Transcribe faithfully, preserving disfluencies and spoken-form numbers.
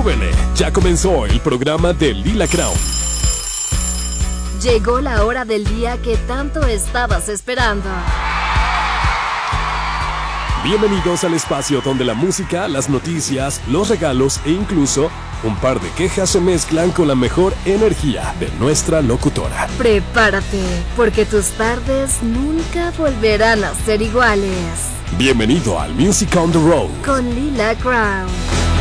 Súbele, ya comenzó el programa de Lila Crown. Llegó la hora del día que tanto estabas esperando. Bienvenidos al espacio donde la música, las noticias, los regalos e incluso un par de quejas se mezclan con la mejor energía de nuestra locutora. Prepárate, porque tus tardes nunca volverán a ser iguales. Bienvenido al Music on the Road con Lila Crown.